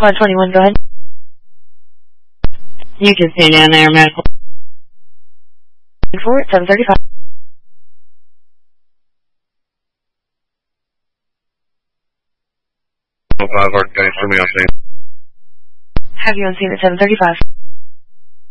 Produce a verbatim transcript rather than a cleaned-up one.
Quad twenty-one, go ahead. You can stay down there, medical. four, seven thirty-five. five, Arc Guy, for me on scene. Have you on scene at seven thirty-five.